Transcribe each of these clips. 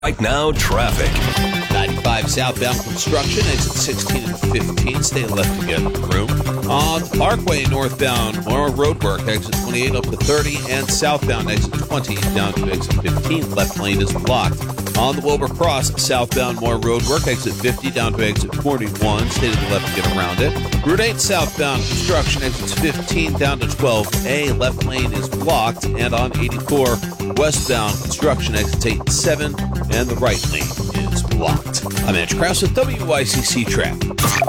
Right now, traffic. 95 southbound construction, exit 16 and 15. Stay left to get room. On the Parkway northbound, more roadwork, exit 28 up to 30, and southbound exit 20 down to exit 15. Left lane is blocked. On the Wilbur Cross, southbound, more roadwork, exit 50 down to exit 41. Stay to the left to get around it. Route 8 southbound construction, exits 15 down to 12A. Left lane is blocked. And on 84 westbound construction, exits 8 and 7. And the right lane is blocked. I'm Andrew Krause with WICC Traffic.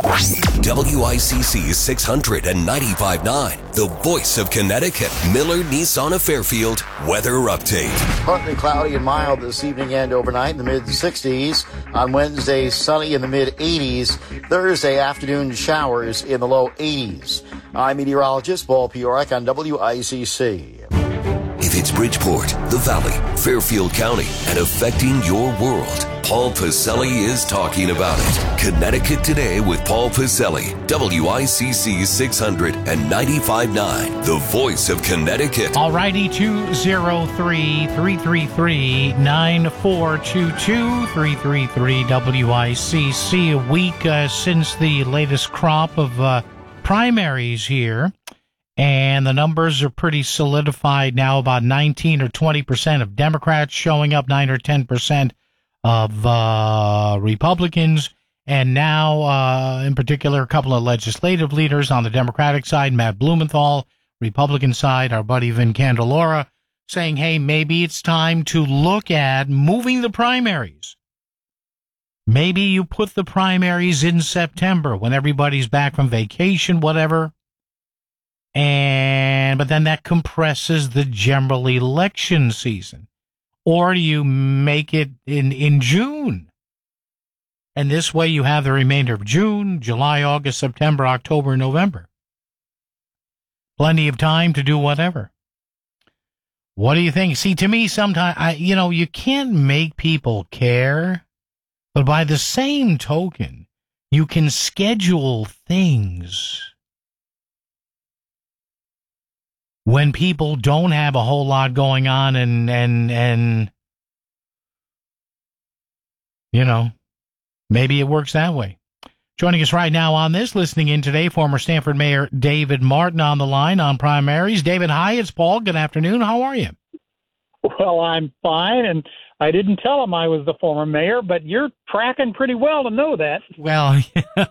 WICC 695.9, the voice of Connecticut. Miller Nissan of Fairfield weather update. Partly cloudy and mild this evening and overnight in the mid-60s. On Wednesday, sunny in the mid-80s. Thursday afternoon, showers in the low 80s. I'm meteorologist Paul Piorek on WICC. If it's Bridgeport, the Valley, Fairfield County, and affecting your world, Paul Pacelli is talking about it. Connecticut Today with Paul Pacelli, WICC 695.9, the voice of Connecticut. All righty, 203-333-9422, 333-WICC. A week since the latest crop of primaries here. And the numbers are pretty solidified now, about 19 or 20% of Democrats showing up, 9 or 10% of Republicans. And now, in particular, a couple of legislative leaders on the Democratic side, Matt Blumenthal, Republican side, our buddy Vin Candelora, saying, hey, maybe it's time to look at moving the primaries. Maybe you put the primaries in September when everybody's back from vacation, whatever. But then that compresses the general election season. Or you make it in June. And this way you have the remainder of June, July, August, September, October, November. Plenty of time to do whatever. What do you think? See, to me, sometimes, you can't make people care. But by the same token, you can schedule things when people don't have a whole lot going on and maybe it works that way. Joining us right now on this, listening in today, former Stamford Mayor David Martin on the line on primaries. David, hi, it's Paul. Good afternoon. How are you? Well, I'm fine, and I didn't tell him I was the former mayor, but you're tracking pretty well to know that. Well,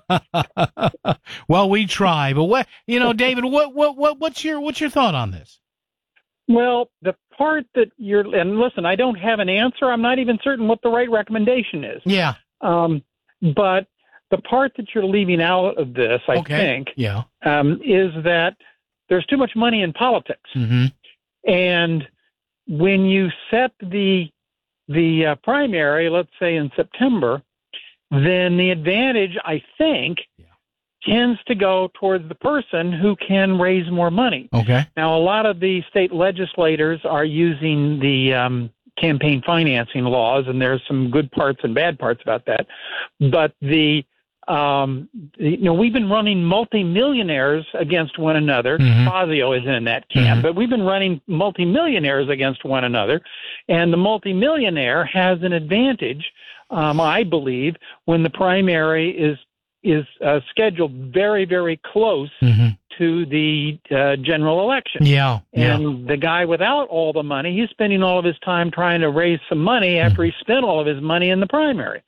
well, we try, but David, what's your thought on this? Well, the part that and listen, I don't have an answer. I'm not even certain what the right recommendation is. Yeah. But the part that you're leaving out of this, I think, is that there's too much money in politics. Mm-hmm. And when you set the primary, let's say in September, then the advantage, I think, tends to go towards the person who can raise more money. Okay. Now, a lot of the state legislators are using the campaign financing laws, and there's some good parts and bad parts about that. But we've been running multimillionaires against one another. Mm-hmm. Fazio isn't in that camp, Mm-hmm. but we've been running multimillionaires against one another. And the multimillionaire has an advantage, I believe, when the primary is scheduled very, very close mm-hmm. to the general election. Yeah. And the guy without all the money, he's spending all of his time trying to raise some money after he spent all of his money in the primary.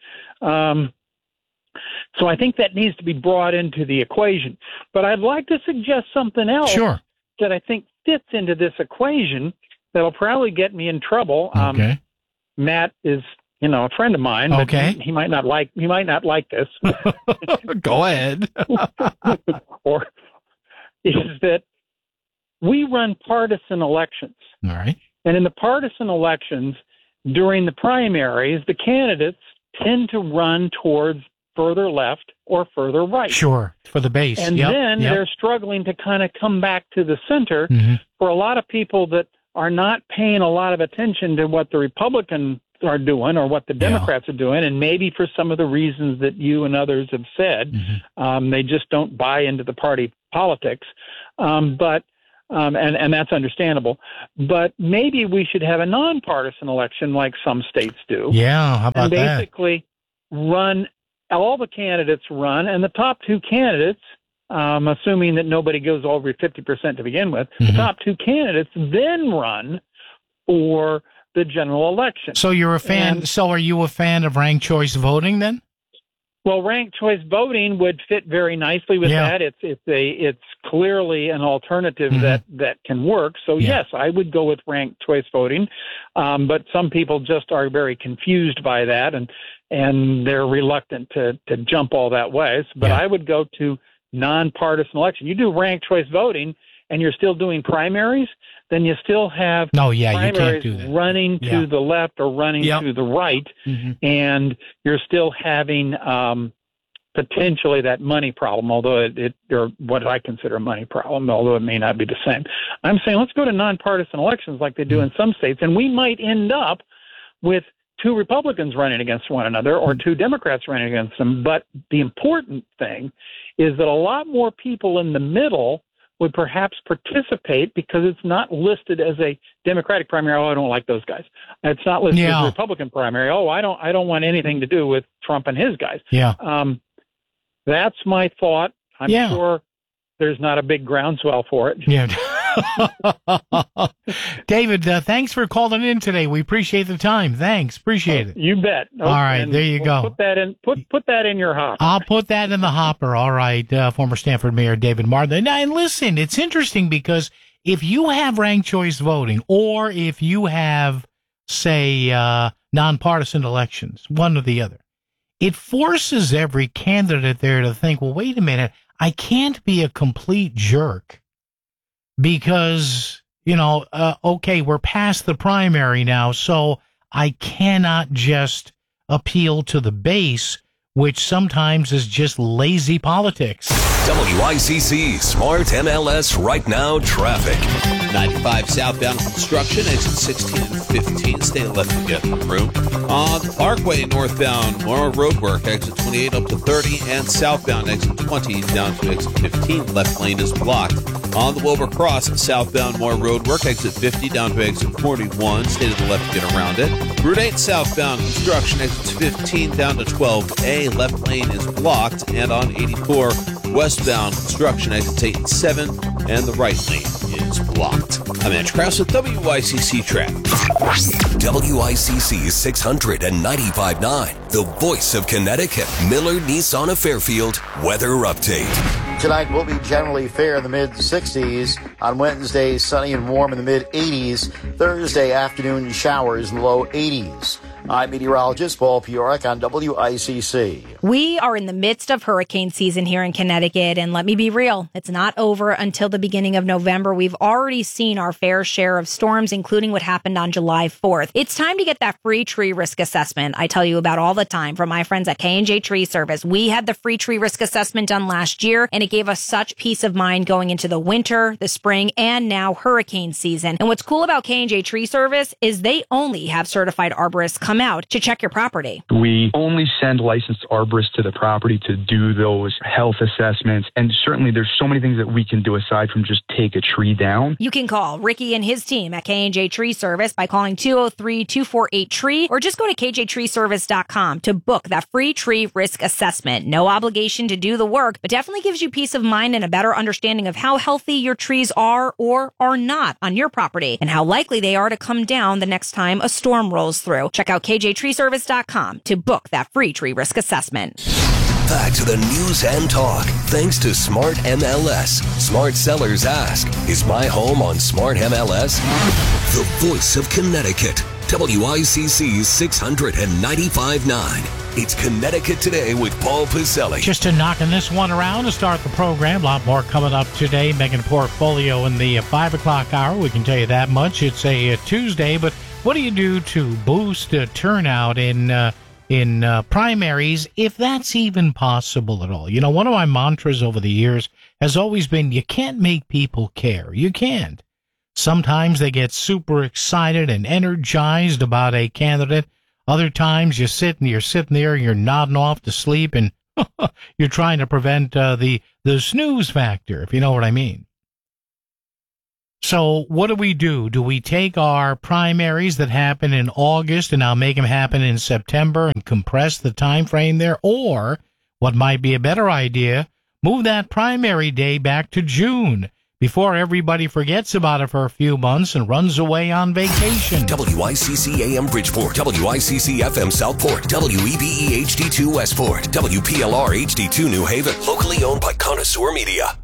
So I think that needs to be brought into the equation. But I'd like to suggest something else that I think fits into this equation that'll probably get me in trouble. Okay. Matt is, a friend of mine, but he might not like this. Go ahead. Or is that we run partisan elections. All right. And in the partisan elections, during the primaries, the candidates tend to run towards further left or further right. Sure, for the base. And then they're struggling to kind of come back to the center. Mm-hmm. For a lot of people that are not paying a lot of attention to what the Republicans are doing or what the Democrats are doing, and maybe for some of the reasons that you and others have said, mm-hmm. They just don't buy into the party politics. But and that's understandable. But maybe we should have a nonpartisan election like some states do. Yeah, how about and basically run all the candidates run, and the top two candidates, assuming that nobody goes over 50% to begin with, the top two candidates then run for the general election. So you're a fan. So are you a fan of ranked choice voting then? Well, ranked choice voting would fit very nicely with that. It's clearly an alternative that can work. So yes, I would go with ranked choice voting. But some people just are very confused by that and they're reluctant to jump all that way. But I would go to nonpartisan election. You do ranked choice voting and you're still doing primaries, then you still have primaries running to the left or running to the right, and you're still having potentially that money problem, although or what I consider a money problem, although it may not be the same. I'm saying let's go to nonpartisan elections like they do in some states, and we might end up with two Republicans running against one another or two Democrats running against them. But the important thing is that a lot more people in the middle would perhaps participate because it's not listed as a Democratic primary. Oh, I don't like those guys. It's not listed as a Republican primary. Oh, I don't want anything to do with Trump and his guys. That's my thought. I'm sure there's not a big groundswell for it. Yeah. David, thanks for calling in today. We appreciate the time. Thanks. Appreciate it. You bet. All right, there you go. Put that in. Put that in your hopper. I'll put that in the hopper. All right, former Stanford Mayor David Martin. And listen, it's interesting because if you have ranked choice voting, or if you have, say, nonpartisan elections, one or the other, it forces every candidate there to think, well, wait a minute, I can't be a complete jerk. Because, okay, we're past the primary now, so I cannot just appeal to the base, which sometimes is just lazy politics. WICC Smart MLS Right Now Traffic. 95 southbound construction, exit 16 and 15. Stay left to get room. On the Parkway northbound, more roadwork, exit 28 up to 30, and southbound exit 20 down to exit 15. Left lane is blocked. On the Wilbur Cross, southbound, more roadwork, exit 50 down to exit 41. Stay to the left to get around it. Route 8 southbound construction, exits 15 down to 12A. Left lane is blocked. And on 84 westbound construction, exits 8 and 7, and the right lane is blocked. I'm Andrew Krause with WICC Traffic. WICC 695.9, the voice of Connecticut. Miller Nissan of Fairfield weather update. Tonight will be generally fair in the mid-60s. On Wednesday, sunny and warm in the mid-80s. Thursday, afternoon showers in the low 80s. I'm meteorologist Paul Piorik on WICC. We are in the midst of hurricane season here in Connecticut, and let me be real, it's not over until the beginning of November. We've already seen our fair share of storms, including what happened on July 4th. It's time to get that free tree risk assessment I tell you about all the time from my friends at K&J Tree Service. We had the free tree risk assessment done last year, and it gave us such peace of mind going into the winter, the spring, and now hurricane season. And what's cool about K&J Tree Service is they only have certified arborists come out to check your property. We only send licensed arborists to the property to do those health assessments. And certainly there's so many things that we can do aside from just take a tree down. You can call Ricky and his team at K&J Tree Service by calling 203-248-TREE or just go to kjtreeservice.com to book that free tree risk assessment. No obligation to do the work, but definitely gives you peace of mind and a better understanding of how healthy your trees are or are not on your property and how likely they are to come down the next time a storm rolls through. Check out kjtreeservice.com to book that free tree risk assessment. Back to the news and talk. Thanks to Smart MLS. Smart sellers ask, is my home on Smart MLS? The voice of Connecticut. WICC 695.9. It's Connecticut Today with Paul Pacelli. Just to knocking this one around to start the program. A lot more coming up today. Making a portfolio in the 5 o'clock hour. We can tell you that much. It's a Tuesday, but what do you do to boost turnout in primaries, if that's even possible at all? You know, one of my mantras over the years has always been, you can't make people care. You can't. Sometimes they get super excited and energized about a candidate. Other times you're sitting there, you're nodding off to sleep, and you're trying to prevent the snooze factor, if you know what I mean. So what do? Do we take our primaries that happen in August and now make them happen in September and compress the time frame there? Or, what might be a better idea, move that primary day back to June before everybody forgets about it for a few months and runs away on vacation? WICC AM Bridgeport, WICC FM Southport, WEBE HD2 Westport, WPLR HD2 New Haven, locally owned by Connoisseur Media.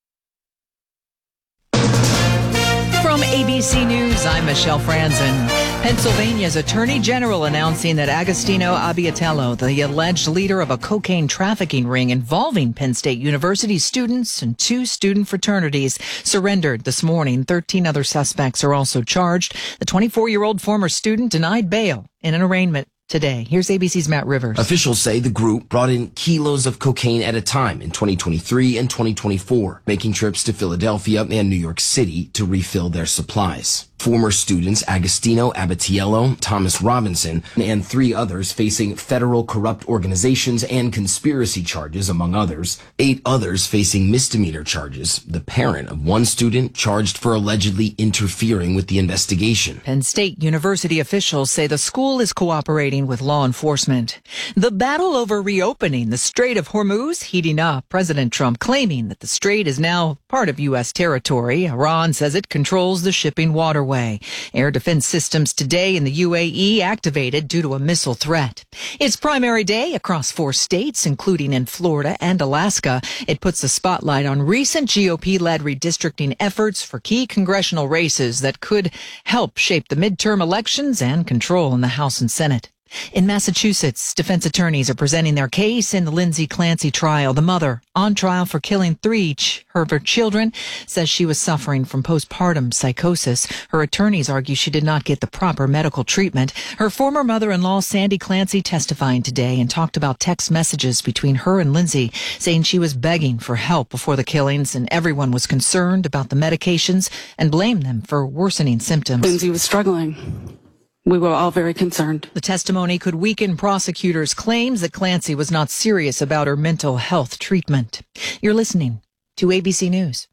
From ABC News, I'm Michelle Franzen. Pennsylvania's Attorney General announcing that Agostino Abbiatello, the alleged leader of a cocaine trafficking ring involving Penn State University students and 2 student fraternities, surrendered this morning. 13 other suspects are also charged. The 24-year-old former student denied bail in an arraignment today. Here's ABC's Matt Rivers. Officials say the group brought in kilos of cocaine at a time in 2023 and 2024, making trips to Philadelphia and New York City to refill their supplies. Former students Agostino Abbiatello, Thomas Robinson, and 3 others facing federal corrupt organizations and conspiracy charges, among others. 8 others facing misdemeanor charges. The parent of 1 student charged for allegedly interfering with the investigation. Penn State University officials say the school is cooperating with law enforcement. The battle over reopening the Strait of Hormuz heating up. President Trump claiming that the strait is now part of U.S. territory. Iran says it controls the shipping waterway. Air defense systems today in the UAE activated due to a missile threat. It's primary day across 4 states, including in Florida and Alaska. It puts a spotlight on recent GOP-led redistricting efforts for key congressional races that could help shape the midterm elections and control in the House and Senate. In Massachusetts, defense attorneys are presenting their case in the Lindsay Clancy trial. The mother, on trial for killing 3 of her children, says she was suffering from postpartum psychosis. Her attorneys argue she did not get the proper medical treatment. Her former mother-in-law, Sandy Clancy, testifying today and talked about text messages between her and Lindsay, saying she was begging for help before the killings and everyone was concerned about the medications and blamed them for worsening symptoms. Lindsay was struggling. We were all very concerned. The testimony could weaken prosecutors' claims that Clancy was not serious about her mental health treatment. You're listening to ABC News.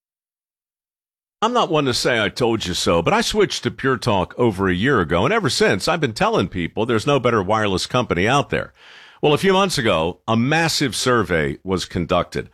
I'm not one to say I told you so, but I switched to Pure Talk over a year ago, and ever since I've been telling people there's no better wireless company out there. Well, a few months ago, a massive survey was conducted.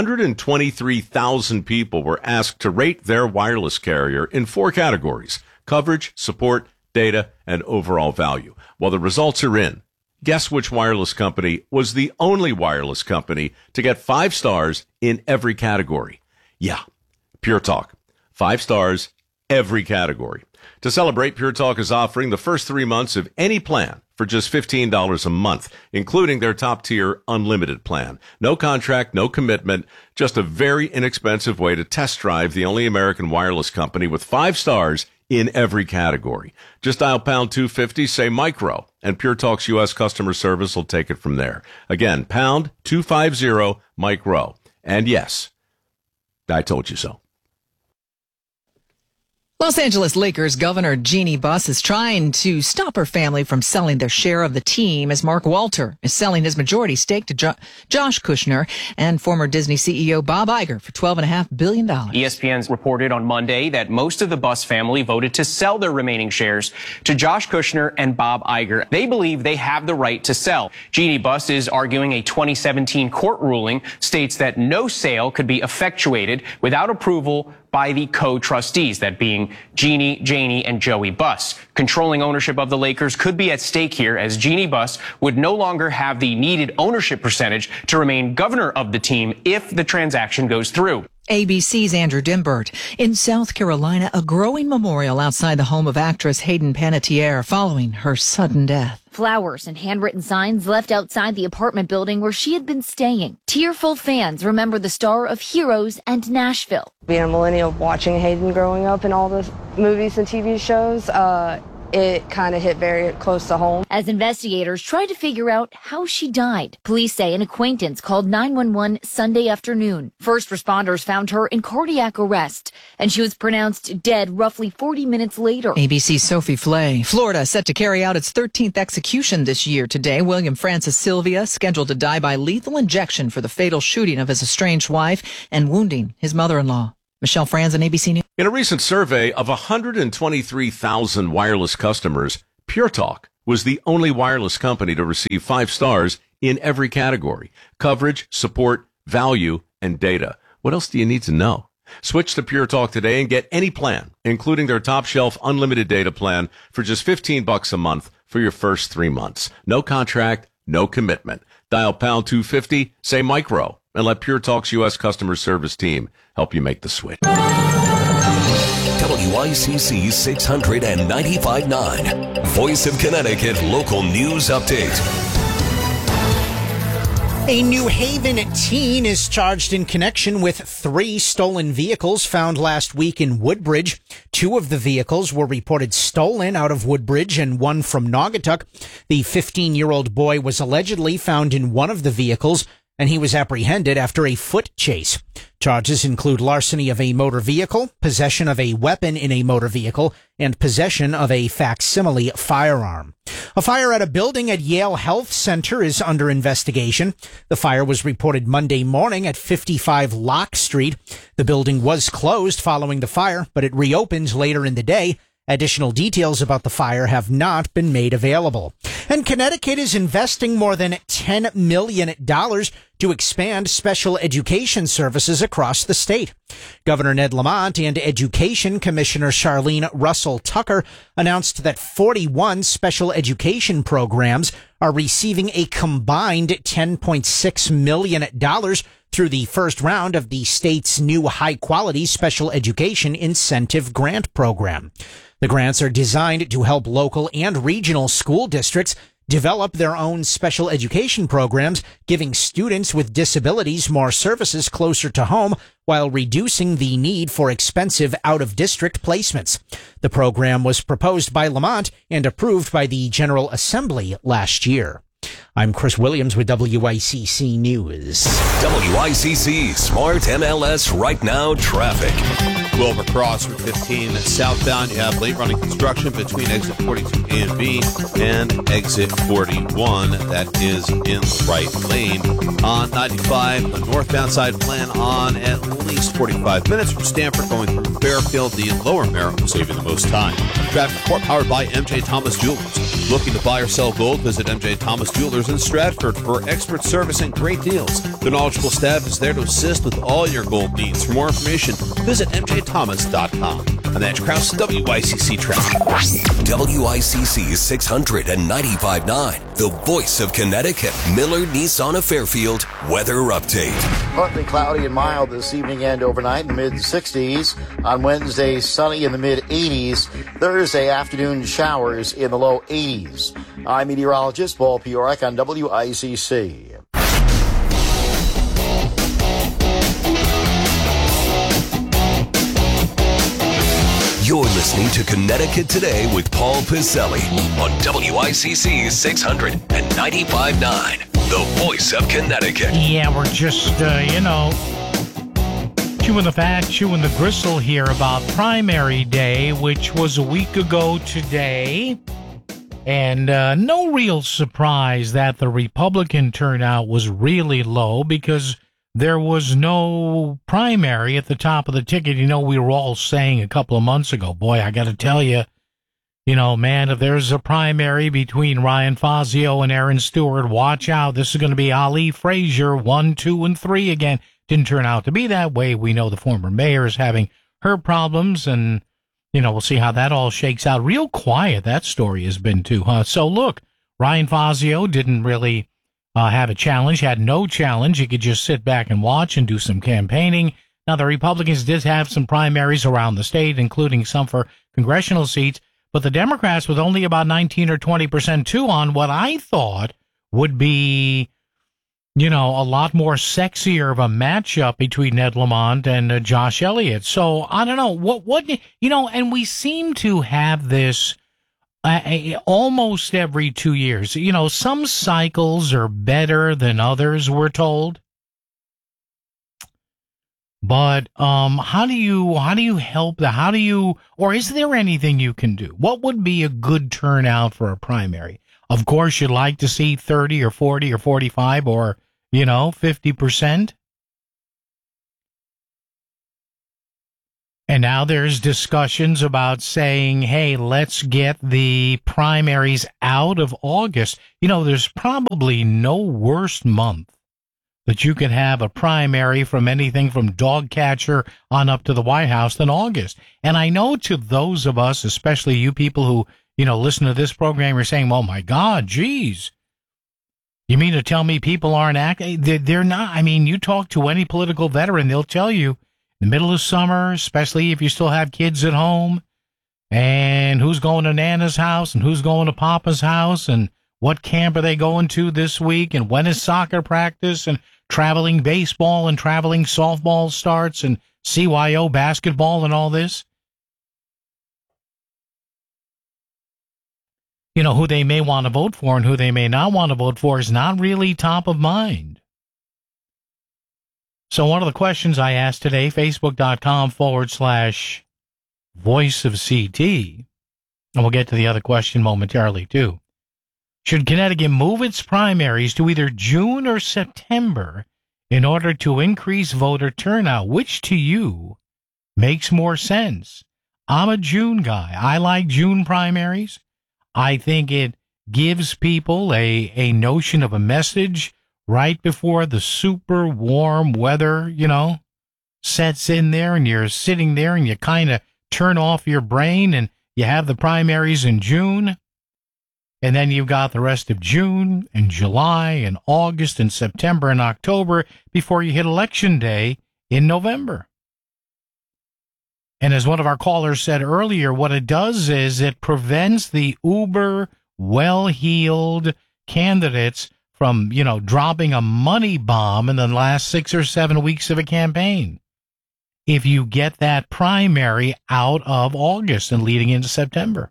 123,000 people were asked to rate their wireless carrier in 4 categories: coverage, support, data, and overall value. Well, the results are in. Guess which wireless company was the only wireless company to get 5 stars in every category? Yeah, Pure Talk. 5 stars, every category. To celebrate, Pure Talk is offering the first 3 months of any plan for just $15 a month, including their top-tier unlimited plan. No contract, no commitment, just a very inexpensive way to test drive the only American wireless company with 5 stars in every category. Just dial pound 250, say micro, and Pure Talk's U.S. customer service will take it from there. Again, pound 250 micro. And yes, I told you so. Los Angeles Lakers Governor Jeannie Buss is trying to stop her family from selling their share of the team as Mark Walter is selling his majority stake to Josh Kushner and former Disney CEO Bob Iger for $12.5 billion. ESPN's reported on Monday that most of the Buss family voted to sell their remaining shares to Josh Kushner and Bob Iger. They believe they have the right to sell. Jeannie Buss is arguing a 2017 court ruling states that no sale could be effectuated without approval by the co-trustees, that being Jeannie, Janie, and Joey Buss. Controlling ownership of the Lakers could be at stake here, as Jeannie Buss would no longer have the needed ownership percentage to remain governor of the team if the transaction goes through. ABC's Andrew Dimbert. In South Carolina, a growing memorial outside the home of actress Hayden Panettiere following her sudden death. Flowers and handwritten signs left outside the apartment building where she had been staying. Tearful fans remember the star of Heroes and Nashville. Being a millennial, watching Hayden growing up in all the movies and TV shows, it kind of hit very close to home. As investigators tried to figure out how she died, police say an acquaintance called 911 Sunday afternoon. First responders found her in cardiac arrest, and she was pronounced dead roughly 40 minutes later. ABC's Sophie Flay. Florida set to carry out its 13th execution this year today. William Francis Sylvia scheduled to die by lethal injection for the fatal shooting of his estranged wife and wounding his mother-in-law. Michelle Franzen, ABC News. In a recent survey of 123,000 wireless customers, Pure Talk was the only wireless company to receive 5 stars in every category: coverage, support, value, and data. What else do you need to know? Switch to Pure Talk today and get any plan, including their top shelf unlimited data plan for just $15 a month for your first 3 months. No contract, no commitment. Dial pound 250, say micro, and let Pure Talk's U.S. customer service team help you make the switch. WICC 695.9, Voice of Connecticut Local News Update. A New Haven teen is charged in connection with 3 stolen vehicles found last week in Woodbridge. 2 of the vehicles were reported stolen out of Woodbridge and 1 from Naugatuck. The 15-year-old boy was allegedly found in one of the vehicles, and he was apprehended after a foot chase. Charges include larceny of a motor vehicle, possession of a weapon in a motor vehicle, and possession of a facsimile firearm. A fire at a building at Yale Health Center is under investigation. The fire was reported Monday morning at 55 Locke Street. The building was closed following the fire, but it reopened later in the day. Additional details about the fire have not been made available. And Connecticut is investing more than $10 million to expand special education services across the state. Governor Ned Lamont and Education Commissioner Charlene Russell Tucker announced that 41 special education programs are receiving a combined $10.6 million through the first round of the state's new high-quality special education incentive grant program. The grants are designed to help local and regional school districts develop their own special education programs, giving students with disabilities more services closer to home while reducing the need for expensive out-of-district placements. The program was proposed by Lamont and approved by the General Assembly last year. I'm Chris Williams with WICC News. WICC Smart MLS Right Now traffic. Well, across Route 15 southbound, you have late running construction between exit 42 A and B and exit 41. That is in the right lane. On 95, the northbound side plan on at least 45 minutes from Stamford going through Fairfield. The lower Merritt will save you the most time. Traffic report powered by MJ Thomas Jewelers. Looking to buy or sell gold? Visit MJ Thomas Jewelers in Stratford for expert service and great deals. The knowledgeable staff is there to assist with all your gold needs. For more information, visit mjthomas.com. And that's Krause, WICC Traffic. WICC 695.9, the voice of Connecticut. Miller Nissan of Fairfield weather update. Partly cloudy and mild this evening and overnight in the mid-60s. On Wednesday, sunny in the mid-80s. Thursday afternoon, showers in the low 80s. I'm meteorologist Paul Piorek on WICC. You're listening to Connecticut Today with Paul Piselli on WICC 695.9, the voice of Connecticut. Yeah, we're just, chewing the fat, chewing the gristle here about primary day, which was a week ago today. And no real surprise that the Republican turnout was really low because there was no primary at the top of the ticket. You know, we were all saying a couple of months ago, boy, I got to tell you, man, if there's a primary between Ryan Fazio and Aaron Stewart, watch out. This is going to be Ali Frazier 1, 2, and 3 again. Didn't turn out to be that way. We know the former mayor is having her problems, and, we'll see how that all shakes out. Real quiet that story has been, too, huh? So, look, Ryan Fazio didn't really have a challenge, had no challenge. He could just sit back and watch and do some campaigning. Now, the Republicans did have some primaries around the state, including some for congressional seats, but the Democrats with only about 19 or 20% too on what I thought would be, a lot more sexier of a matchup between Ned Lamont and Josh Elliott. So, I don't know, and we seem to have this almost every 2 years. Some cycles are better than others, we're told. But how do you help or is there anything you can do? What would be a good turnout for a primary? Of course, you'd like to see 30 or 40 or 45 or, 50%. And now there's discussions about saying, hey, let's get the primaries out of August. You know, there's probably no worse month that you could have a primary from anything from dog catcher on up to the White House than August. And I know to those of us, especially you people who, you know, listen to this program, you're saying, oh, my God, geez. You mean to tell me people aren't acting? They're not. I mean, you talk to any political veteran, they'll tell you, in the middle of summer, especially if you still have kids at home, and who's going to Nana's house and who's going to Papa's house, and what camp are they going to this week, and when is soccer practice, and traveling baseball and traveling softball starts, and CYO basketball and all this. You know, who they may want to vote for and who they may not want to vote for is not really top of mind. So one of the questions I asked today, Facebook.com/Voice of CT, and we'll get to the other question momentarily too. Should Connecticut move its primaries to either June or September in order to increase voter turnout? Which to you makes more sense? I'm a June guy. I like June primaries. I think it gives people a notion of a message right before the super warm weather, you know, sets in there, and you're sitting there and you kind of turn off your brain, and you have the primaries in June, and then you've got the rest of June and July and August and September and October before you hit Election Day in November. And as one of our callers said earlier, what it does is it prevents the uber well-heeled candidates from, you know, dropping a money bomb in the last 6 or 7 weeks of a campaign. If you get that primary out of August and leading into September.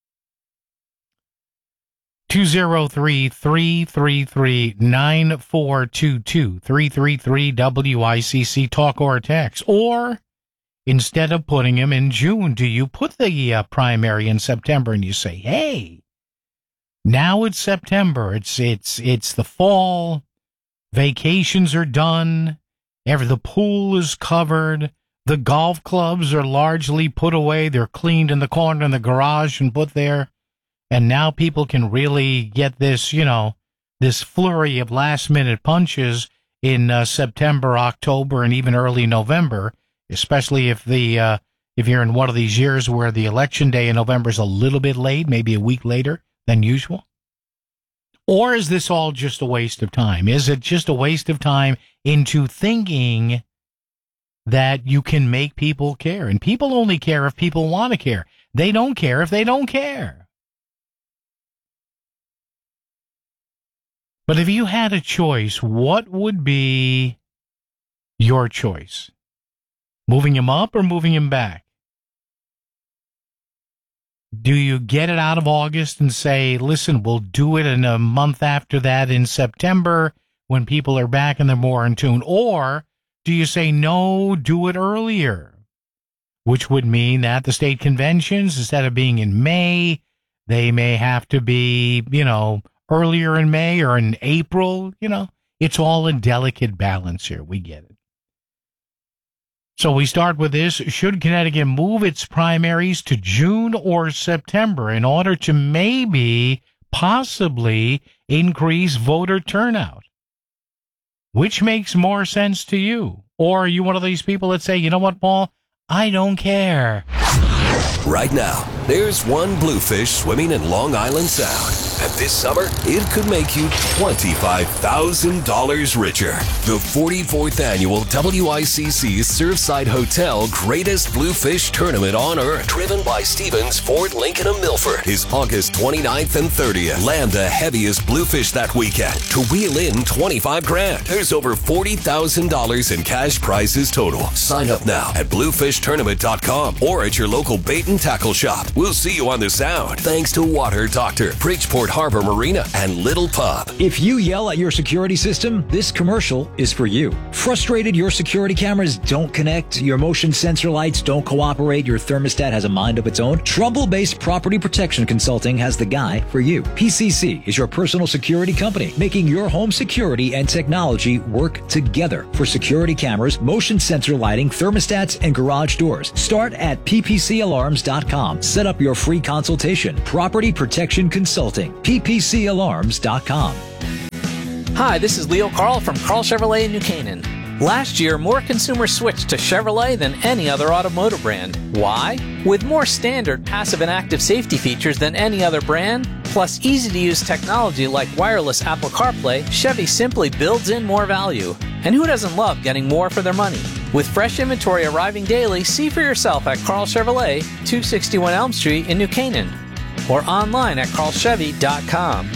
203-333-9422, 333-WICC, talk or text. Or instead of putting them in June, do you put the primary in September and you say, hey, now it's September. It's the fall. Vacations are done. The pool is covered. The golf clubs are largely put away. They're cleaned in the corner in the garage and put there. And now people can really get this, you know, this flurry of last-minute punches in September, October, and even early November, especially if you're in one of these years where the election day in November is a little bit late, maybe a week later than usual? Or is this all just a waste of time? Is it just a waste of time into thinking that you can make people care? And people only care if people want to care. They don't care if they don't care. But if you had a choice, what would be your choice? Moving him up or moving him back? Do you get it out of August and say, listen, we'll do it in a month after that in September when people are back and they're more in tune? Or do you say, no, do it earlier? Which would mean that the state conventions, instead of being in May, they may have to be, you know, earlier in May or in April. You know, it's all a delicate balance here. We get it. So we start with this. Should Connecticut move its primaries to June or September in order to maybe, possibly increase voter turnout? Which makes more sense to you? Or are you one of these people that say, you know what, Paul? I don't care. Right now, there's one bluefish swimming in Long Island Sound. And this summer, it could make you $25,000 richer. The 44th annual WICC Surfside Hotel Greatest Bluefish Tournament on Earth, driven by Stevens, Ford, Lincoln, and Milford, is August 29th and 30th. Land the heaviest bluefish that weekend to wheel in $25,000. There's over $40,000 in cash prizes total. Sign up now at bluefishtournament.com or at your local bait and tackle shop. We'll see you on the Sound, thanks to Water Doctor, Bridgeport Harbor Marina, and Little Pub. If you yell at your security system, this commercial is for you. Frustrated your security cameras don't connect, your motion sensor lights don't cooperate, your thermostat has a mind of its own? Trouble-Based Property Protection Consulting has the guy for you. PCC is your personal security company, making your home security and technology work together for security cameras, motion sensor lighting, thermostats, and garage doors. Start at ppcalarms.com. Set up your free consultation. Property Protection Consulting. ppcalarms.com. Hi, this is Leo Carl from Carl Chevrolet in New Canaan. Last year, more consumers switched to Chevrolet than any other automotive brand. Why? With more standard passive and active safety features than any other brand, plus easy-to-use technology like wireless Apple CarPlay, Chevy simply builds in more value. And who doesn't love getting more for their money? With fresh inventory arriving daily, see for yourself at Carl Chevrolet, 261 Elm Street in New Canaan, or online at carlchevy.com.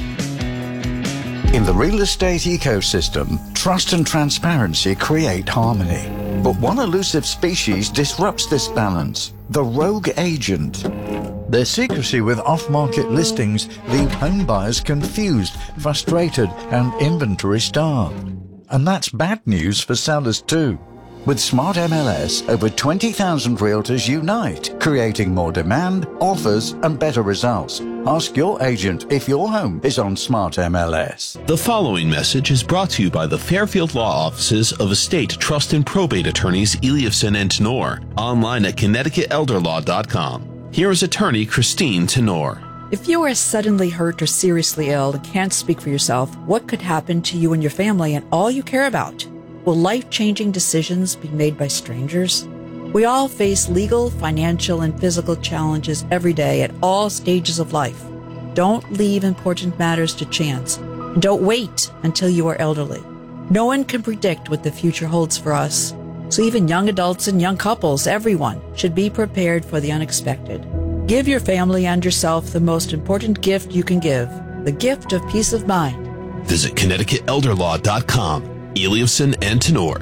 In the real estate ecosystem, trust and transparency create harmony. But one elusive species disrupts this balance: the rogue agent. Their secrecy with off-market listings leave home buyers confused, frustrated, and inventory-starved. And that's bad news for sellers too. With Smart MLS, over 20,000 realtors unite, creating more demand, offers, and better results. Ask your agent if your home is on Smart MLS. The following message is brought to you by the Fairfield Law Offices of Estate, Trust, and Probate Attorneys Eliasson and Tenor, online at ConnecticutElderLaw.com. Here is attorney Christine Tenor. If you are suddenly hurt or seriously ill and can't speak for yourself, what could happen to you and your family and all you care about? Will life-changing decisions be made by strangers? We all face legal, financial, and physical challenges every day at all stages of life. Don't leave important matters to chance, and don't wait until you are elderly. No one can predict what the future holds for us, so even young adults and young couples, everyone, should be prepared for the unexpected. Give your family and yourself the most important gift you can give, the gift of peace of mind. Visit ConnecticutElderLaw.com. Eliasson and Tenor,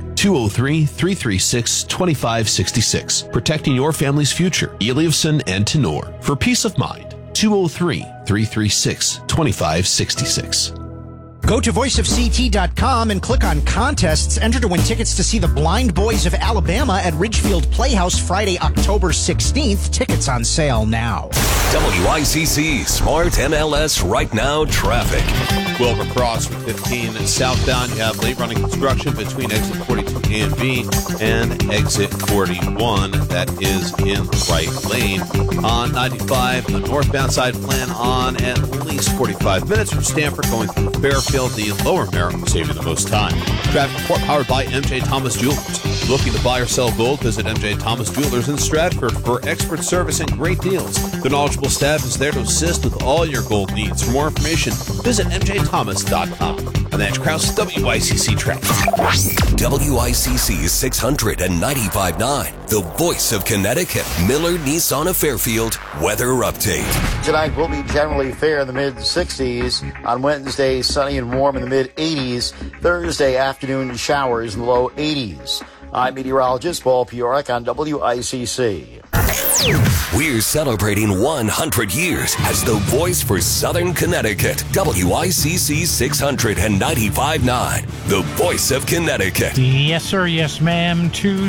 203-336-2566. Protecting your family's future. Eliasson and Tenor. For peace of mind, 203-336-2566. Go to voiceofct.com and click on contests. Enter to win tickets to see the Blind Boys of Alabama at Ridgefield Playhouse Friday, October 16th. Tickets on sale now. WICC Smart MLS Right Now traffic. 12 across from 15 southbound. You have late running construction between exit 42 A and B and exit 41. That is in the right lane. On 95, the northbound side plan on at least 45 minutes from Stamford going through Fairfield. The lower Merritt will save you the most time. Traffic report powered by M.J. Thomas Jewelers. Looking to buy or sell gold? Visit M.J. Thomas Jewelers in Stratford for expert service and great deals. The knowledgeable staff is there to assist with all your gold needs. For more information, visit mjthomas.com. I'm Edge Krause, WICC Traffic. WICC 695.9, the voice of Connecticut. Miller Nissan of Fairfield weather update. Tonight will be generally fair in the mid-60s. On Wednesday, sunny and warm in the mid-80s. Thursday, afternoon showers in the low 80s. I'm meteorologist Paul Piorek on WICC. We're celebrating 100 years as the voice for Southern Connecticut. WICC 695.9, the voice of Connecticut. Yes, sir. Yes, ma'am.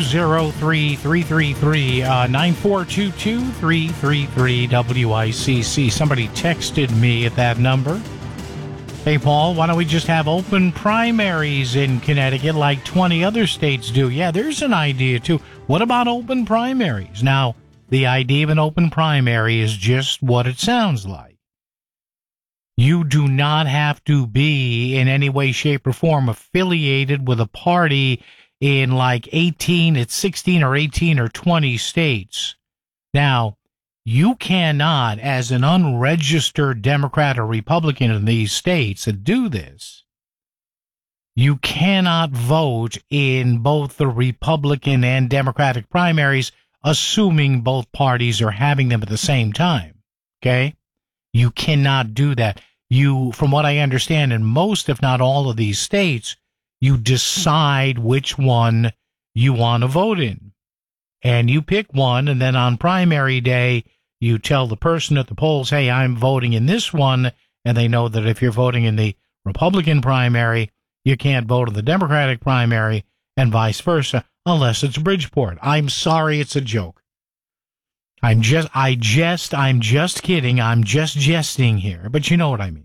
203-333, 9422-333 Somebody texted me at that number. Hey, Paul, why don't we just have open primaries in Connecticut like 20 other states do? Yeah, there's an idea, too. What about open primaries? Now, the idea of an open primary is just what it sounds like. You do not have to be in any way, shape, or form affiliated with a party in like 16 or 18 or 20 states. Now, you cannot, as an unregistered Democrat or Republican in these states that do this, you cannot vote in both the Republican and Democratic primaries, assuming both parties are having them at the same time. Okay? You cannot do that. You, from what I understand, in most, if not all of these states, you decide which one you want to vote in. And you pick one, and then on primary day, You tell the person at the polls, hey, I'm voting in this one, and they know that if you're voting in the Republican primary, you can't vote in the Democratic primary, and vice versa, unless it's Bridgeport. I'm sorry, it's a joke. I'm just kidding. I'm just jesting here, but you know what I mean.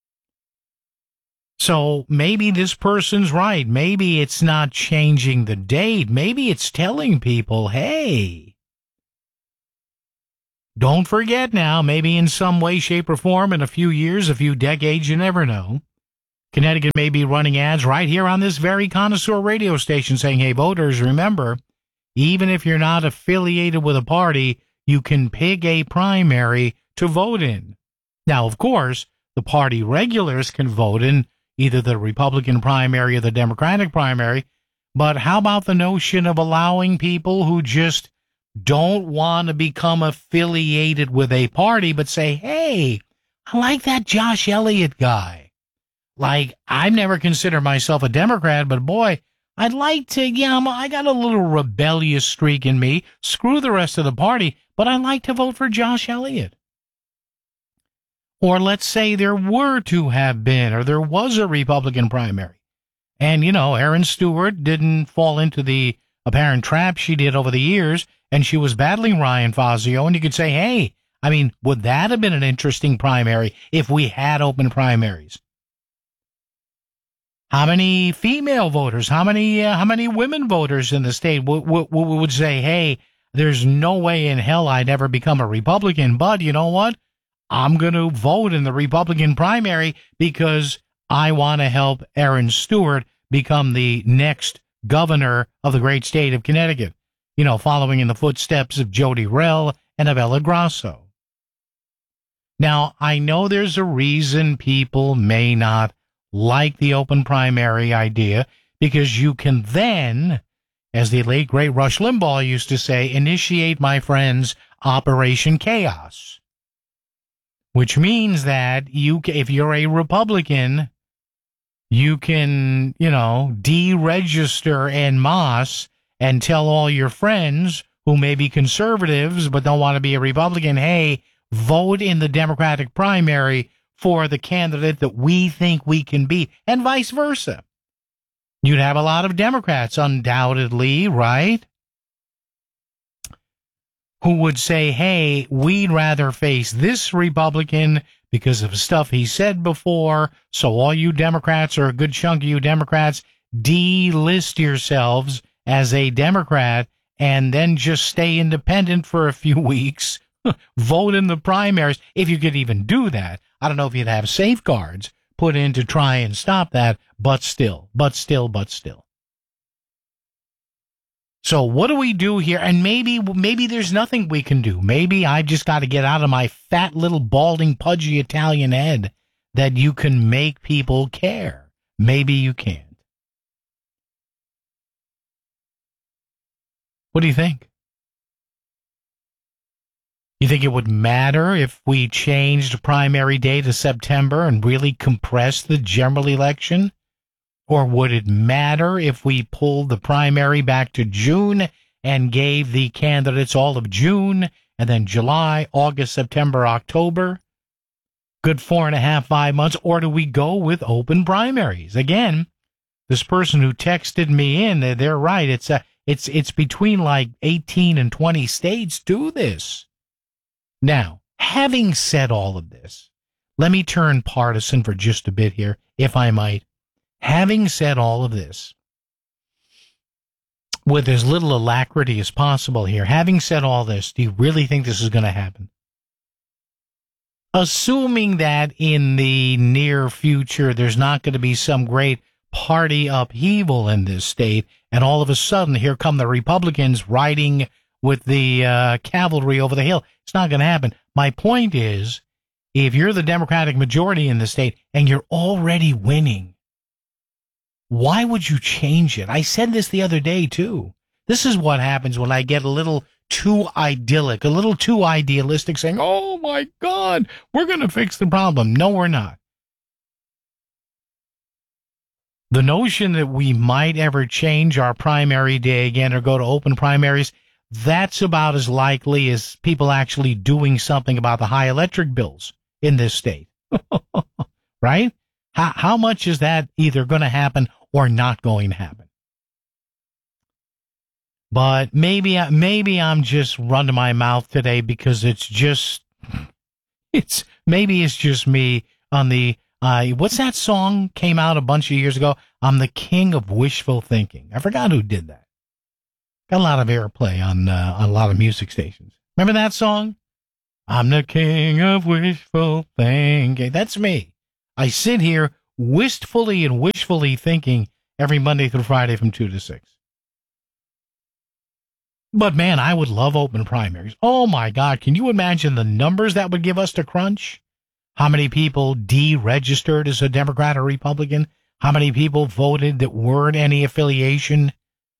So maybe this person's right. Maybe it's not changing the date. Maybe it's telling people, hey, don't forget now, maybe in some way, shape, or form, in a few years, a few decades, you never know. Connecticut may be running ads right here on this very connoisseur radio station saying, hey, voters, remember, even if you're not affiliated with a party, you can pick a primary to vote in. Now, of course, the party regulars can vote in either the Republican primary or the Democratic primary, but how about the notion of allowing people who just don't want to become affiliated with a party, but say, hey, I like that Josh Elliott guy. Like, I've never considered myself a Democrat, but boy, I'd like to, I got a little rebellious streak in me. Screw the rest of the party, but I'd like to vote for Josh Elliott. Or let's say there were to have been, or there was a Republican primary. And, Aaron Stewart didn't fall into the apparent trap she did over the years, and she was battling Ryan Fazio, and you could say, hey, would that have been an interesting primary if we had open primaries? How many female voters, how many women voters in the state would say, hey, there's no way in hell I'd ever become a Republican, but you know what? I'm going to vote in the Republican primary because I want to help Aaron Stewart become the next governor of the great state of Connecticut, following in the footsteps of Jody Rell and of Ella Grasso. Now, I know there's a reason people may not like the open primary idea, because you can then, as the late, great Rush Limbaugh used to say, initiate, my friends, Operation Chaos. Which means that if you're a Republican, you can, deregister en masse and tell all your friends who may be conservatives but don't want to be a Republican, hey, vote in the Democratic primary for the candidate that we think we can beat, and vice versa. You'd have a lot of Democrats, undoubtedly, right, who would say, hey, we'd rather face this Republican because of stuff he said before, so all you Democrats, or a good chunk of you Democrats, delist yourselves as a Democrat and then just stay independent for a few weeks, vote in the primaries, if you could even do that. I don't know if you'd have safeguards put in to try and stop that, but still. So what do we do here? And maybe there's nothing we can do. Maybe I've just got to get out of my fat little balding pudgy Italian head that you can make people care. Maybe you can't. What do you think? You think it would matter if we changed primary day to September and really compressed the general election? Or would it matter if we pulled the primary back to June and gave the candidates all of June and then July, August, September, October? Good 4.5, 5 months. Or do we go with open primaries? Again, this person who texted me in, they're right. It's between like 18 and 20 states do this. Now, having said all of this, let me turn partisan for just a bit here, if I might. Having said all of this, with as little alacrity as possible here, having said all this, do you really think this is going to happen? Assuming that in the near future there's not going to be some great party upheaval in this state, and all of a sudden here come the Republicans riding with the cavalry over the hill. It's not going to happen. My point is, if you're the Democratic majority in the state and you're already winning, why would you change it? I said this the other day, too. This is what happens when I get a little too idyllic, a little too idealistic, saying, oh, my God, we're going to fix the problem. No, we're not. The notion that we might ever change our primary day again or go to open primaries, that's about as likely as people actually doing something about the high electric bills in this state. Right? How much is that either going to happen or not going to happen? But maybe I'm just running my mouth today because it's just me on the what's that song came out a bunch of years ago? I'm the king of wishful thinking. I forgot who did that. Got a lot of airplay on a lot of music stations. Remember that song? I'm the king of wishful thinking. That's me. I sit here wistfully and wishfully thinking every Monday through Friday from 2 to 6. But man, I would love open primaries. Oh my God, can you imagine the numbers that would give us to crunch? How many people deregistered as a Democrat or Republican? How many people voted that weren't any affiliation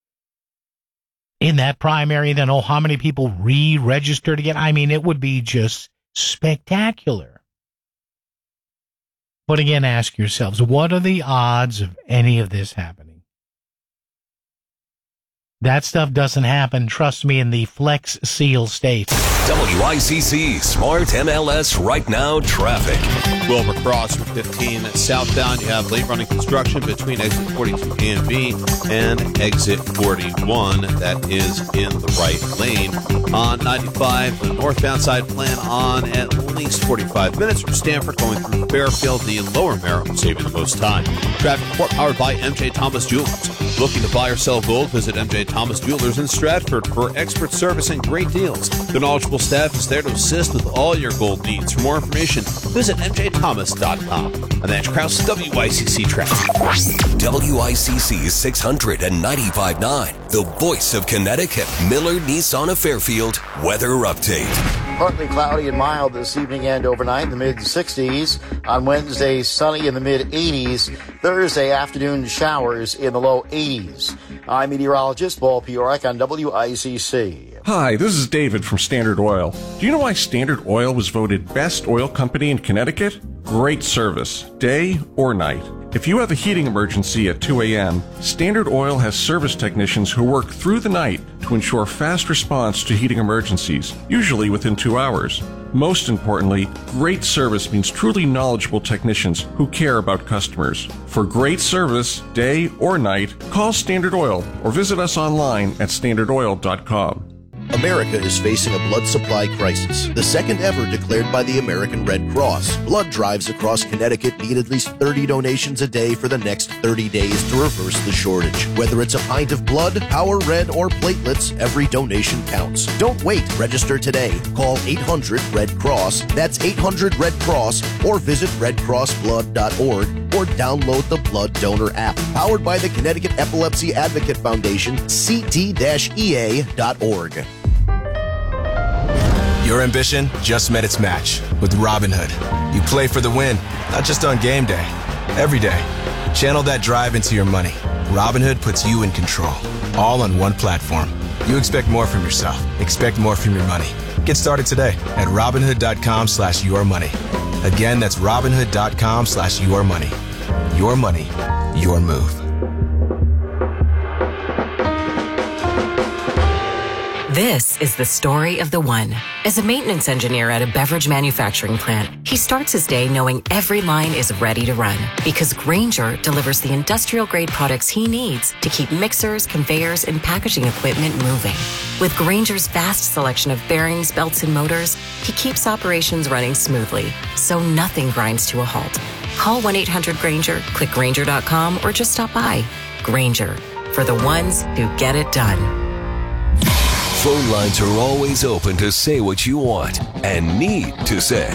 in that primary? Then, how many people re-registered again? I mean, it would be just spectacular. But again, ask yourselves, what are the odds of any of this happening? That stuff doesn't happen, trust me, in the Flex Seal states. WICC Smart MLS Right Now traffic. Wilbur Cross from 15 southbound. You have late running construction between exit 42 A and B and exit 41. That is in the right lane. On 95, the northbound side plan on at least 45 minutes from Stanford going through Fairfield. The lower Merritt saving the most time. Traffic report powered by MJ Thomas Jewelers. Looking to buy or sell gold? Visit MJ Thomas Jewelers in Stratford for expert service and great deals. The knowledgeable staff is there to assist with all your gold needs. For more information, visit mjthomas.com. I'm Ange Krause, WICC Traffic. WICC 695.9, the voice of Connecticut. Miller Nissan of Fairfield weather update. Partly cloudy and mild this evening and overnight in the mid-60s. On Wednesday, sunny in the mid-80s. Thursday afternoon, showers in the low 80s. I'm meteorologist Paul Piorek on WICC. Hi, this is David from Standard Oil. Do you know why Standard Oil was voted best oil company in Connecticut? Great service, day or night. If you have a heating emergency at 2 a.m., Standard Oil has service technicians who work through the night to ensure fast response to heating emergencies, usually within 2 hours. Most importantly, great service means truly knowledgeable technicians who care about customers. For great service, day or night, call Standard Oil or visit us online at standardoil.com. America is facing a blood supply crisis, the second ever declared by the American Red Cross. Blood drives across Connecticut need at least 30 donations a day for the next 30 days to reverse the shortage. Whether it's a pint of blood, Power Red, or platelets, every donation counts. Don't wait. Register today. Call 800-RED-CROSS. That's 800-RED-CROSS, or visit redcrossblood.org or download the Blood Donor app. Powered by the Connecticut Epilepsy Advocate Foundation, ct-ea.org. Your ambition just met its match with Robinhood. You play for the win, not just on game day, every day. Channel that drive into your money. Robinhood puts you in control, all on one platform. You expect more from yourself. Expect more from your money. Get started today at Robinhood.com/yourmoney. Again, that's Robinhood.com/yourmoney. Your money, your move. This is the story of the one. As a maintenance engineer at a beverage manufacturing plant, he starts his day knowing every line is ready to run because Grainger delivers the industrial-grade products he needs to keep mixers, conveyors, and packaging equipment moving. With Grainger's vast selection of bearings, belts, and motors, he keeps operations running smoothly, so nothing grinds to a halt. Call 1-800-GRAINGER, click Grainger.com, or just stop by. Grainger, for the ones who get it done. Phone lines are always open to say what you want and need to say.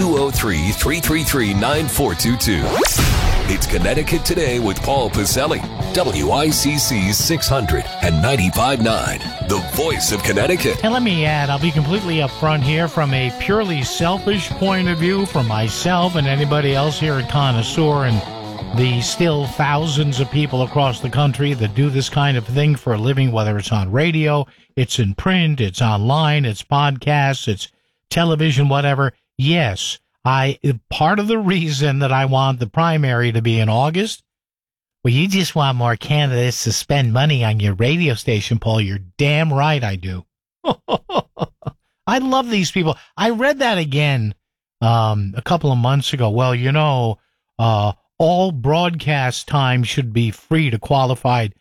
203-333-9422. It's Connecticut Today with Paul Pacelli. WICC 695.9, the voice of Connecticut. And let me add, I'll be completely upfront here from a purely selfish point of view for myself and anybody else here at Connoisseur and the still thousands of people across the country that do this kind of thing for a living, whether it's on radio, it's in print, it's online, it's podcasts, it's television, whatever. Yes, part of the reason that I want the primary to be in August, well, you just want more candidates to spend money on your radio station, Paul. You're damn right I do. I love these people. I read that again a couple of months ago. Well, all broadcast time should be free to qualified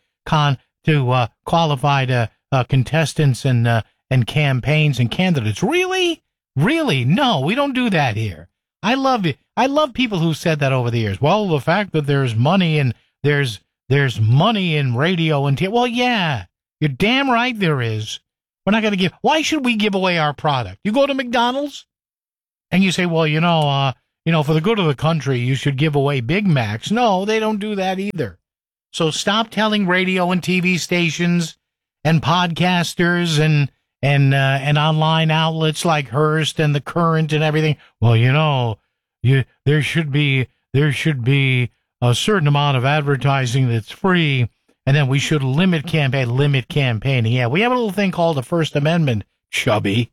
contestants and campaigns and candidates. Really? No, we don't do that here. I love people who said that over the years. Well, the fact that there's money and there's money in radio and well, yeah, you're damn right there is. We're not going to give. Why should we give away our product? You go to McDonald's and you say, well, for the good of the country, you should give away Big Macs. No, they don't do that either. So stop telling radio and TV stations and podcasters and online outlets like Hearst and The Current and everything. Well, there should be a certain amount of advertising that's free, and then we should limit campaigning. Yeah, we have a little thing called the First Amendment, chubby.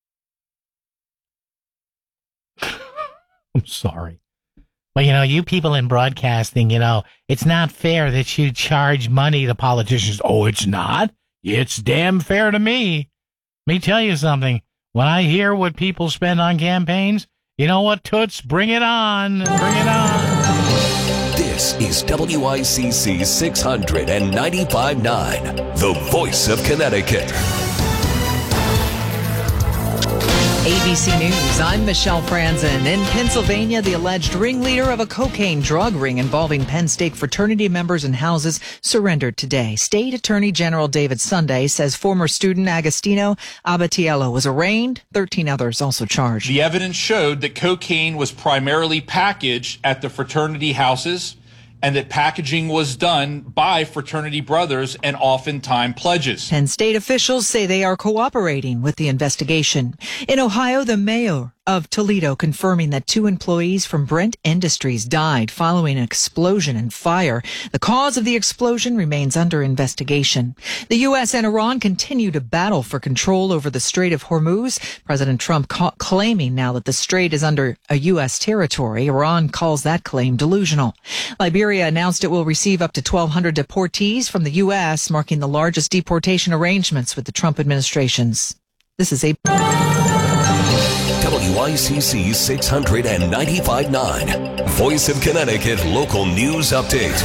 I'm sorry. Well, you people in broadcasting, it's not fair that you charge money to politicians. Oh, it's not? It's damn fair to me. Let me tell you something. When I hear what people spend on campaigns, you know what, Toots? Bring it on. Bring it on. This is WICC 695.9, the voice of Connecticut. ABC News, I'm Michelle Franzen. In Pennsylvania, the alleged ringleader of a cocaine drug ring involving Penn State fraternity members and houses surrendered today. State Attorney General David Sunday says former student Agostino Abatiello was arraigned. 13 others also charged. The evidence showed that cocaine was primarily packaged at the fraternity houses and that packaging was done by fraternity brothers and oftentimes pledges. Penn State officials say they are cooperating with the investigation. In Ohio, the mayor of Toledo confirming that 2 employees from Brent Industries died following an explosion and fire. The cause of the explosion remains under investigation. The U.S. and Iran continue to battle for control over the Strait of Hormuz. President Trump claiming now that the strait is under a U.S. territory. Iran calls that claim delusional. Liberia announced it will receive up to 1,200 deportees from the U.S., marking the largest deportation arrangements with the Trump administrations. This is WICC 695.9, Voice of Connecticut Local News Update.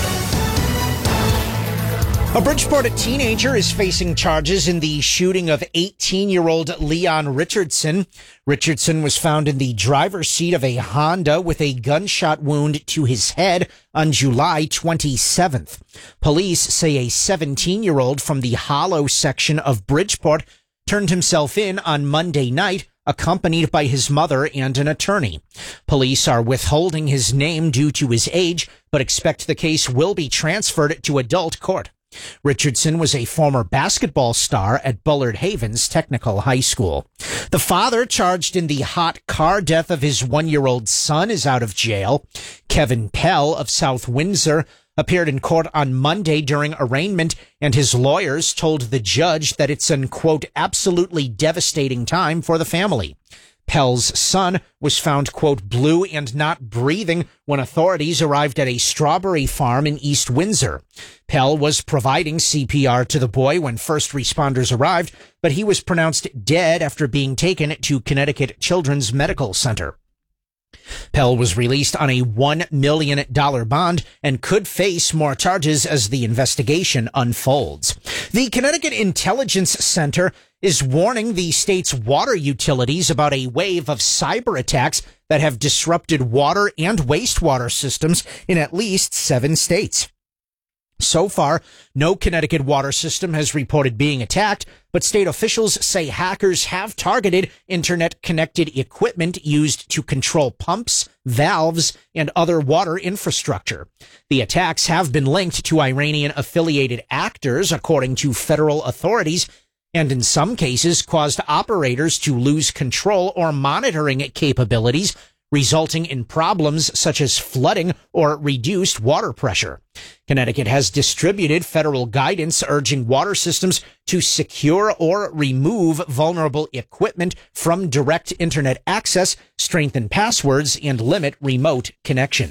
A Bridgeport teenager is facing charges in the shooting of 18-year-old Leon Richardson. Richardson was found in the driver's seat of a Honda with a gunshot wound to his head on July 27th. Police say a 17-year-old from the Hollow section of Bridgeport turned himself in on Monday night, accompanied by his mother and an attorney. Police are withholding his name due to his age, but expect the case will be transferred to adult court. Richardson was a former basketball star at Bullard Havens Technical High School. The father charged in the hot car death of his 1-year-old son is out of jail. Kevin Pell of South Windsor appeared in court on Monday during arraignment, and his lawyers told the judge that it's an, quote, absolutely devastating time for the family. Pell's son was found, quote, blue and not breathing when authorities arrived at a strawberry farm in East Windsor. Pell was providing CPR to the boy when first responders arrived, but he was pronounced dead after being taken to Connecticut Children's Medical Center. Pell was released on a $1 million bond and could face more charges as the investigation unfolds. The Connecticut Intelligence Center is warning the state's water utilities about a wave of cyber attacks that have disrupted water and wastewater systems in at least 7 states. So far, no Connecticut water system has reported being attacked, but state officials say hackers have targeted internet-connected equipment used to control pumps, valves, and other water infrastructure. The attacks have been linked to Iranian-affiliated actors, according to federal authorities, and in some cases caused operators to lose control or monitoring capabilities, resulting in problems such as flooding or reduced water pressure. Connecticut has distributed federal guidance urging water systems to secure or remove vulnerable equipment from direct internet access, strengthen passwords, and limit remote connections.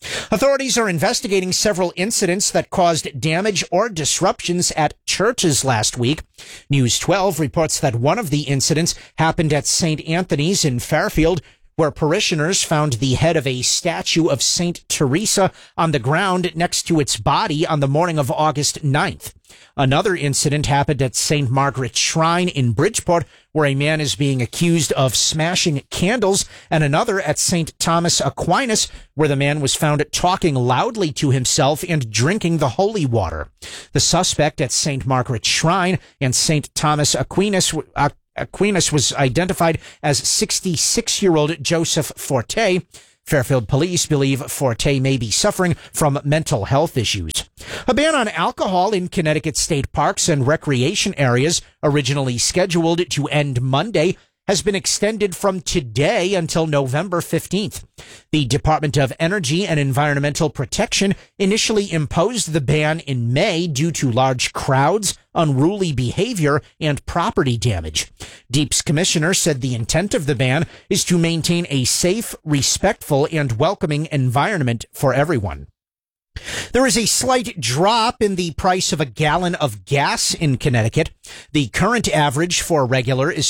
Authorities are investigating several incidents that caused damage or disruptions at churches last week. News 12 reports that one of the incidents happened at St. Anthony's in Fairfield, where parishioners found the head of a statue of St. Teresa on the ground next to its body on the morning of August 9th. Another incident happened at St. Margaret's Shrine in Bridgeport, where a man is being accused of smashing candles, and another at St. Thomas Aquinas, where the man was found talking loudly to himself and drinking the holy water. The suspect at St. Margaret's Shrine and St. Thomas Aquinas was identified as 66-year-old Joseph Forte. Fairfield police believe Forte may be suffering from mental health issues. A ban on alcohol in Connecticut state parks and recreation areas, originally scheduled to end Monday, has been extended from today until November 15th. The Department of Energy and Environmental Protection initially imposed the ban in May due to large crowds, unruly behavior, and property damage. DEEP's commissioner said the intent of the ban is to maintain a safe, respectful, and welcoming environment for everyone. There is a slight drop in the price of a gallon of gas in Connecticut. The current average for regular is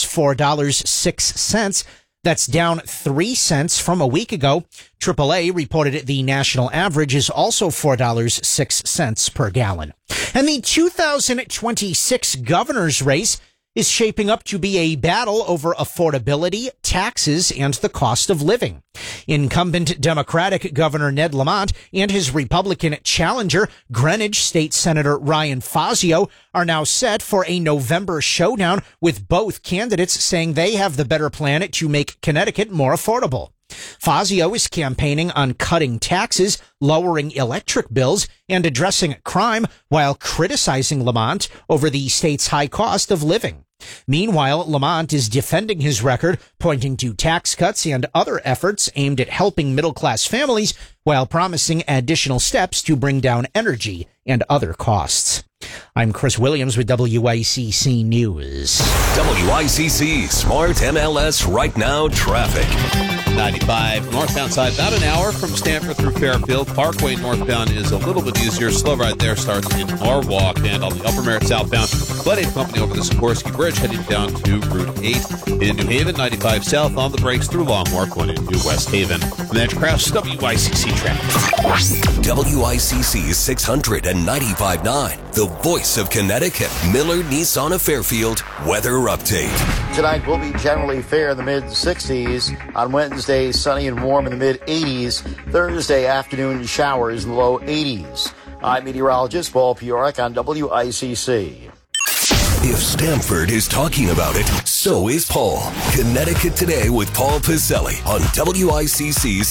$4.06. That's down 3 cents from a week ago. AAA reported the national average is also $4.06 per gallon. And the 2026 governor's race is shaping up to be a battle over affordability, taxes, and the cost of living. Incumbent Democratic Governor Ned Lamont and his Republican challenger, Greenwich State Senator Ryan Fazio, are now set for a November showdown, with both candidates saying they have the better plan to make Connecticut more affordable. Fazio is campaigning on cutting taxes, lowering electric bills, and addressing crime, while criticizing Lamont over the state's high cost of living. Meanwhile, Lamont is defending his record, pointing to tax cuts and other efforts aimed at helping middle-class families, while promising additional steps to bring down energy and other costs. I'm Chris Williams with WICC News. WICC Smart MLS Right Now Traffic. 95 northbound side, about an hour from Stamford through Fairfield. Parkway northbound is a little bit easier. Slow ride there starts in Norwalk, and on the Upper Merritt southbound, Flood Aid Company over the Sikorsky Bridge heading down to Route 8. In New Haven, 95 south on the brakes through Longmore going into West Haven. From the Edgecrafts, WICC traffic. WICC 695.9, the voice of Connecticut. Miller Nissan of Fairfield weather update. Tonight will be generally fair in the mid-60s. On Wednesday, sunny and warm in the mid-80s. Thursday, afternoon showers in the low 80s. I'm meteorologist Paul Piorek on WICC. If Stamford is talking about it, so is Paul. Connecticut Today with Paul Piselli on WICC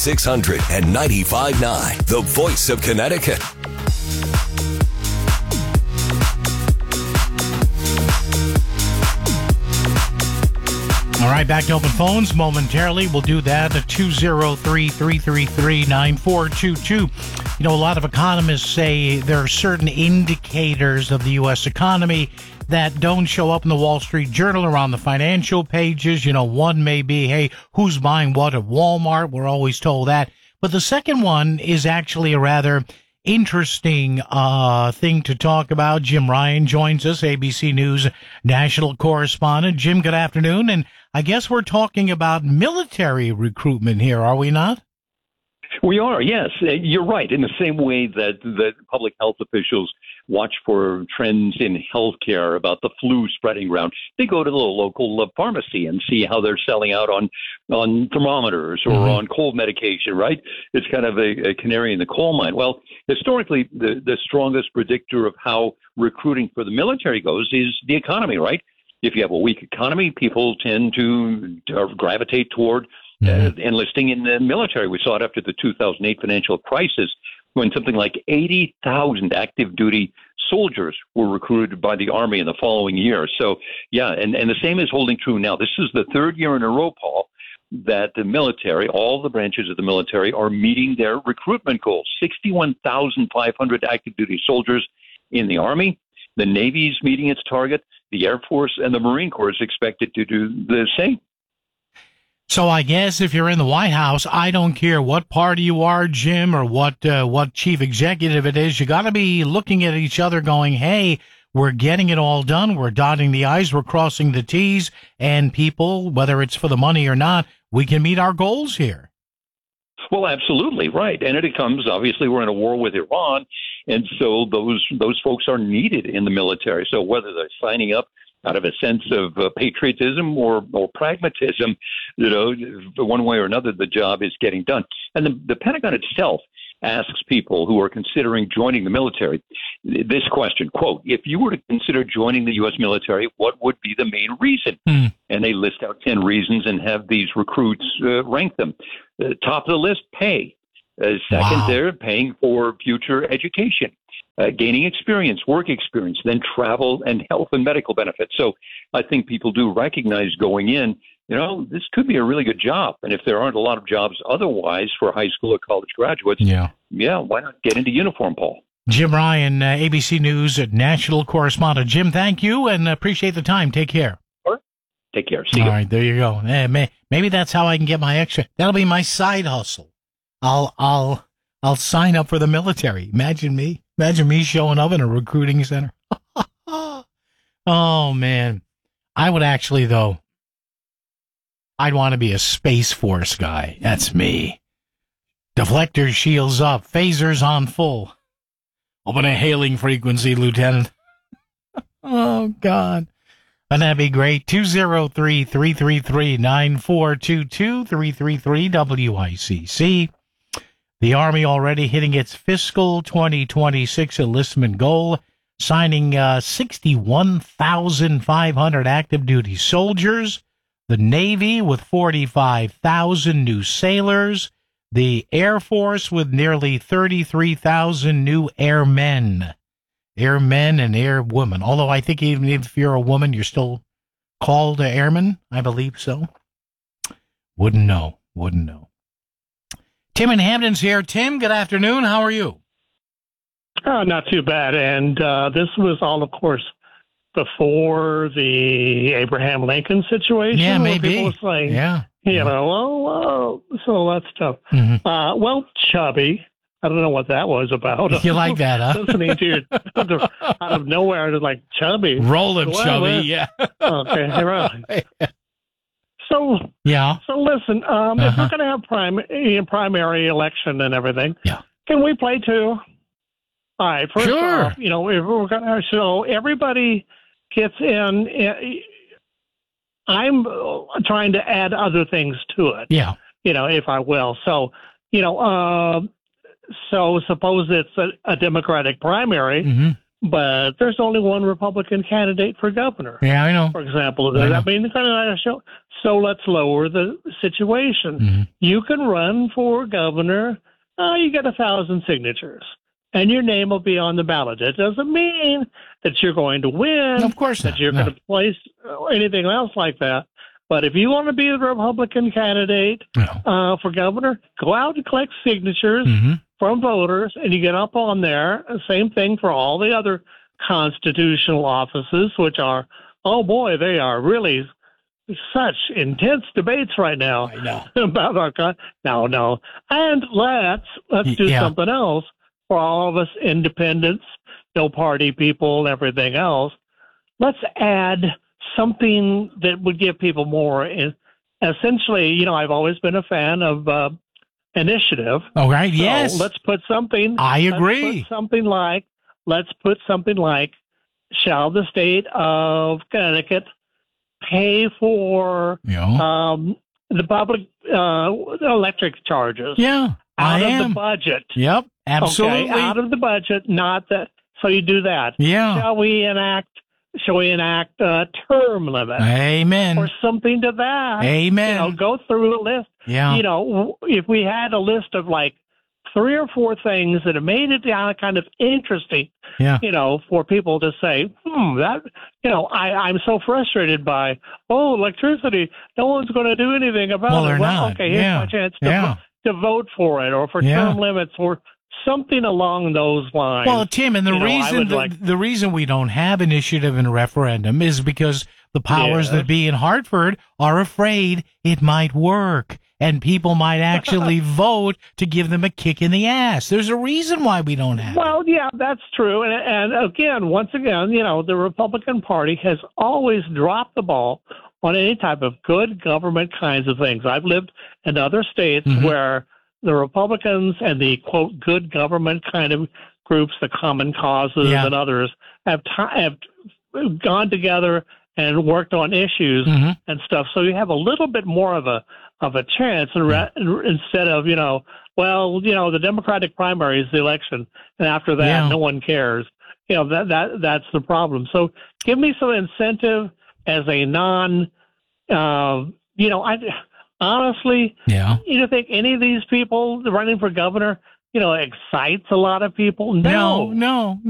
695.9, the voice of Connecticut. All right, back to open phones momentarily. We'll do that at 203-333-9422. You know, a lot of economists say there are certain indicators of the U.S. economy that don't show up in the Wall Street Journal or on the financial pages. You know, one may be, hey, who's buying what at Walmart? We're always told that. But the second one is actually a rather interesting thing to talk about. Jim Ryan joins us, ABC News national correspondent. Jim, good afternoon. And I guess we're talking about military recruitment here, are we not? We are, yes. You're right. In the same way that the public health officials watch for trends in healthcare about the flu spreading around, they go to the local pharmacy and see how they're selling out on thermometers or on cold medication, right? It's kind of a canary in the coal mine. Well, historically, the strongest predictor of how recruiting for the military goes is the economy, right? If you have a weak economy, people tend to gravitate toward enlisting in the military. We saw it after the 2008 financial crisis, when something like 80,000 active duty soldiers were recruited by the Army in the following year. So, yeah, and the same is holding true now. This is the third year in a row, Paul, that the military, all the branches of the military, are meeting their recruitment goals. 61,500 active duty soldiers in the Army. The Navy's meeting its target. The Air Force and the Marine Corps is expected to do the same. So I guess if you're in the White House, I don't care what party you are, Jim, or what chief executive it is. You got to be looking at each other going, hey, we're getting it all done. We're dotting the I's. We're crossing the T's. And people, whether it's for the money or not, we can meet our goals here. Well, absolutely, right. And it comes, obviously, we're in a war with Iran, and so those folks are needed in the military. So whether they're signing up out of a sense of patriotism or pragmatism, one way or another, the job is getting done. And the Pentagon itself asks people who are considering joining the military this question, quote, if you were to consider joining the U.S. military, what would be the main reason? And they list out 10 reasons and have these recruits rank them. Top of the list, pay. Second, they're paying for future education. Gaining experience, work experience, then travel and health and medical benefits. So I think people do recognize going in, this could be a really good job. And if there aren't a lot of jobs otherwise for high school or college graduates, why not get into uniform, Paul? Jim Ryan, ABC News national correspondent. Jim, thank you and appreciate the time. Take care. All right. Take care. See you. All right, there you go. Maybe that's how I can get my extra. That'll be my side hustle. I'll sign up for the military. Imagine me showing up in a recruiting center. Oh, man. I would actually, though, I'd want to be a Space Force guy. That's me. Deflector shields up. Phasers on full. Open a hailing frequency, Lieutenant. Oh, God. Wouldn't that be great? 203-333-9422, 333-WICC. The Army already hitting its fiscal 2026 enlistment goal, signing 61,500 active duty soldiers. The Navy with 45,000 new sailors. The Air Force with nearly 33,000 new airmen. Airmen and airwomen. Although I think even if you're a woman, you're still called an airman. I believe so. Wouldn't know. Tim in Hampton's here. Tim, good afternoon. How are you? Not too bad. And this was all, of course, before the Abraham Lincoln situation. Yeah, maybe. People were saying, so that's tough. Mm-hmm. Well, chubby. I don't know what that was about. You like that, huh? Listening to you out of nowhere, it's like chubby. Rolling chubby, yeah. Okay, right. So listen, if we're going to have primary election and everything, can we play too? All right, first off, if we're going to, so everybody gets in. I'm trying to add other things to it. Yeah. If I will. So, so suppose it's a Democratic primary, but there's only one Republican candidate for governor. Yeah, I know. For example, does that mean so let's lower the situation. You can run for governor. You get 1,000 signatures, and your name will be on the ballot. It doesn't mean that you're going to win. Of course not. That you're going to place anything else like that. But if you want to be the Republican candidate for governor, go out and collect signatures from voters, and you get up on there. Same thing for all the other constitutional offices, which are, oh boy, they are really such intense debates right now. I know. About our no. And let's do something else for all of us independents, no party people, and everything else. Let's add something that would give people more. Essentially, I've always been a fan of initiative. Oh, right. So yes. Let's put something. I agree. Let's put something like, shall the state of Connecticut pay for the public electric charges? Yeah. Out of the budget. Yep. Absolutely. Okay, out of the budget, not that. So you do that. Yeah. Shall we enact a term limit? Amen. Or something to that. Amen. Go through a list. Yeah. If we had a list of like 3 or 4 things that have made it kind of interesting, for people to say, I'm so frustrated by, electricity. No one's going to do anything about it. Well, not. Okay, here's my chance to vote for it or for term limits or something along those lines. Well, Tim, and the reason we don't have initiative and referendum is because the powers that be in Hartford are afraid it might work. And people might actually vote to give them a kick in the ass. There's a reason why we don't have it. Well, yeah, that's true. And again, once again, the Republican Party has always dropped the ball on any type of good government kinds of things. I've lived in other states where the Republicans and the, quote, good government kind of groups, the Common Causes and others, have gone together and worked on issues and stuff. So you have a little bit more of a chance instead of, the Democratic primary is the election, and after that, no one cares. That's the problem. So give me some incentive as a honestly, you don't think any of these people running for governor, excites a lot of people? No.